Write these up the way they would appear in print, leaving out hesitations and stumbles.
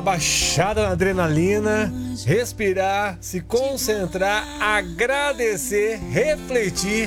Baixada na adrenalina, respirar, se concentrar, agradecer, refletir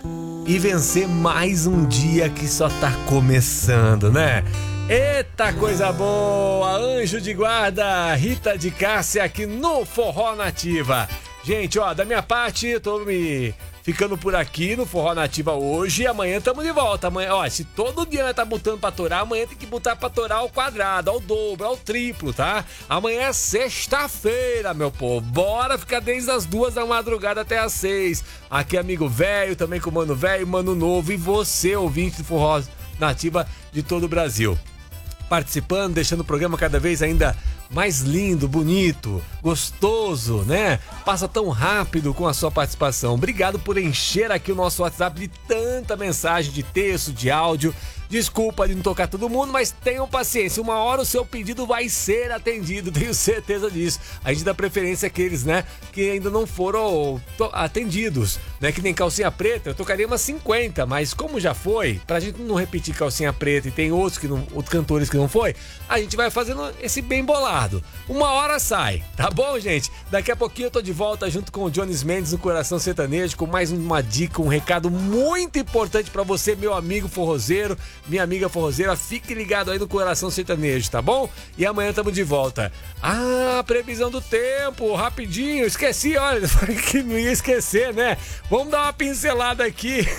e vencer mais um dia que só tá começando, né? Eita coisa boa! Anjo de guarda, Rita de Cássia aqui no Forró Nativa. Gente, ó, da minha parte, eu tô me ficando por aqui no Forró Nativa hoje e amanhã estamos de volta. Amanhã, ó, se todo dia nós tá botando pra torar, amanhã tem que botar pra torar ao quadrado, ao dobro, ao triplo, tá? Amanhã é sexta-feira, meu povo. Bora ficar desde as 2 da madrugada até as 6. Aqui amigo velho, também com Mano Velho, Mano Novo e você, ouvinte do Forró Nativa de todo o Brasil. Participando, deixando o programa cada vez ainda mais lindo, bonito, gostoso, né? Passa tão rápido com a sua participação. Obrigado por encher aqui o nosso WhatsApp de tanta mensagem, de texto, de áudio. Desculpa de não tocar todo mundo, mas tenham paciência. Uma hora o seu pedido vai ser atendido, tenho certeza disso. A gente dá preferência àqueles, né, que ainda não foram atendidos, né? Que nem Calcinha Preta, eu tocaria umas 50, mas como já foi, pra gente não repetir Calcinha Preta e tem outros cantores que não foi, a gente vai fazendo esse bem bolado. Uma hora sai, tá bom, gente? Daqui a pouquinho eu tô de volta junto com o Jones Mendes no Coração Sertanejo com mais uma dica, um recado muito importante pra você, meu amigo forrozeiro, minha amiga forrozeira, fique ligado aí no Coração Sertanejo, tá bom? E amanhã estamos de volta. Ah, previsão do tempo, rapidinho, esqueci, olha, que não ia esquecer, né? Vamos dar uma pincelada aqui.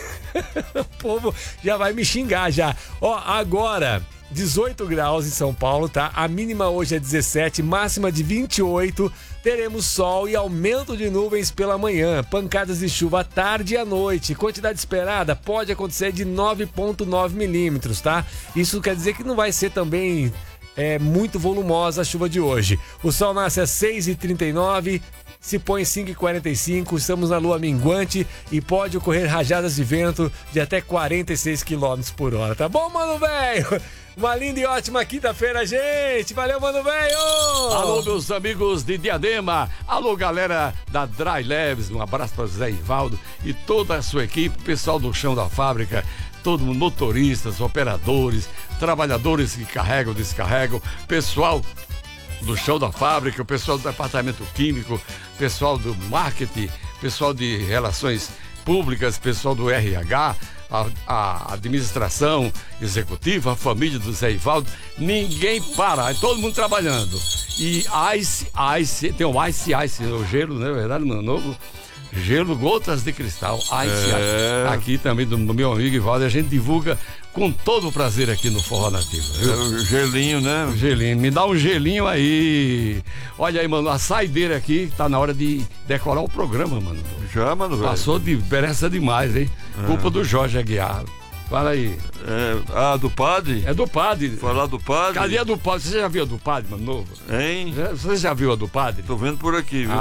O povo já vai me xingar já. Ó, agora 18 graus em São Paulo, tá? A mínima hoje é 17, máxima de 28. Teremos sol e aumento de nuvens pela manhã. Pancadas de chuva à tarde e à noite. Quantidade esperada pode acontecer de 9,9 milímetros, tá? Isso quer dizer que não vai ser também muito volumosa a chuva de hoje. O sol nasce às 6h39. Se põe 5h45, estamos na lua minguante e pode ocorrer rajadas de vento de até 46 km por hora, tá bom, mano velho? Uma linda e ótima quinta-feira, gente! Valeu, mano velho! Alô, meus amigos de Diadema! Alô, galera da Dry Leves, um abraço para o Zé Ivaldo e toda a sua equipe, pessoal do chão da fábrica, todo mundo, motoristas, operadores, trabalhadores que carregam, descarregam, pessoal do chão da fábrica, o pessoal do departamento químico, pessoal do marketing, pessoal de relações públicas, pessoal do RH, a administração executiva, a família do Zé Ivaldo, ninguém para, é todo mundo trabalhando. E Ice, tem um Ice, o gelo, né, verdade, Mano Novo? Gelo, gotas de cristal, Ice. Aqui também do meu amigo Ivaldo, a gente divulga com todo o prazer aqui no Forró Nativo. O gelinho, né? Gelinho, me dá um gelinho aí. Olha aí, mano, a saideira aqui, tá na hora de decorar o programa, mano. Já, mano, velho. Passou de pressa demais, hein? Culpa do Jorge Aguiar. Fala aí. Do padre? É do padre. Falar do padre? Cadê a do padre? Você já viu a do padre, mano, novo? Hein? Você já viu a do padre? Tô vendo por aqui, viu?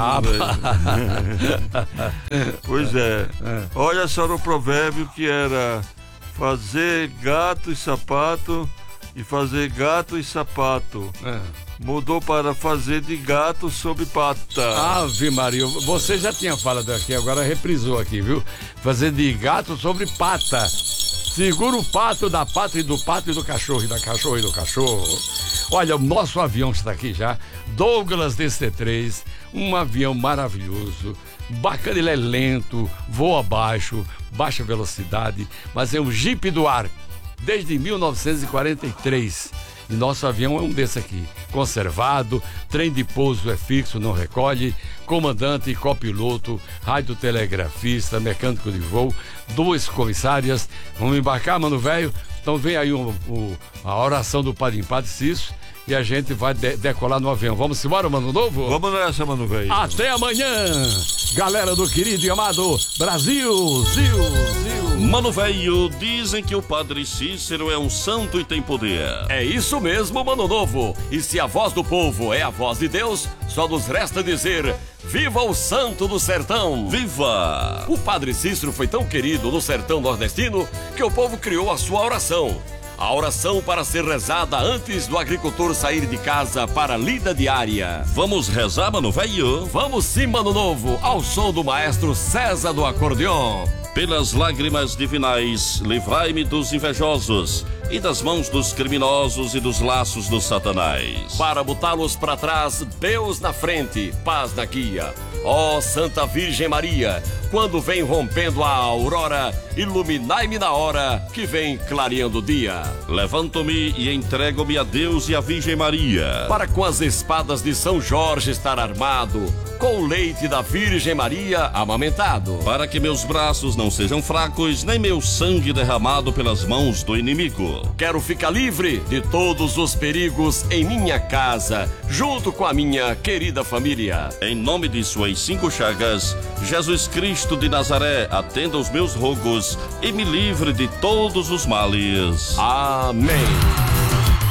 Pois é. Olha só o provérbio que era fazer gato e sapato e fazer gato e sapato. Mudou para fazer de gato sob pata. Ave Maria, você já tinha falado aqui, agora reprisou aqui, viu? Fazer de gato sobre pata. Segura o pato da pata e do pato e do cachorro, e da cachorro e do cachorro. Olha, o nosso avião está aqui já, Douglas DC-3, um avião maravilhoso, bacana, ele é lento, voa baixo, baixa velocidade, mas é um Jeep do ar, desde 1943. E nosso avião é um desse aqui, conservado, trem de pouso é fixo, não recolhe, comandante, copiloto, radiotelegrafista, mecânico de voo, 2 comissárias. Vamos embarcar, mano velho? Então vem aí a oração do Padre Cício e a gente vai decolar no avião. Vamos embora, Mano Novo? Vamos nessa, mano velho. Até amanhã, galera do querido e amado Brasil. Zil. Mano velho, dizem que o Padre Cícero é um santo e tem poder. É isso mesmo, Mano Novo. E se a voz do povo é a voz de Deus, só nos resta dizer: viva o santo do sertão! Viva! O Padre Cícero foi tão querido no sertão nordestino que o povo criou a sua oração. A oração para ser rezada antes do agricultor sair de casa para a lida diária. Vamos rezar, mano velho? Vamos sim, Mano Novo, ao som do maestro César do acordeon. Pelas lágrimas divinais, livrai-me dos invejosos. e das mãos dos criminosos e dos laços do Satanás. Para botá-los para trás, Deus na frente, paz na guia. Ó Santa Virgem Maria, quando vem rompendo a aurora, iluminai-me na hora que vem clareando o dia. Levanto-me e entrego-me a Deus e à Virgem Maria, Para com as espadas de São Jorge estar armado, com o leite da Virgem Maria amamentado. para que meus braços não sejam fracos, nem meu sangue derramado pelas mãos do inimigo. Quero ficar livre de todos os perigos em minha casa, junto com a minha querida família. Em nome de suas 5 chagas, Jesus Cristo de Nazaré, atenda os meus rogos e me livre de todos os males. Amém.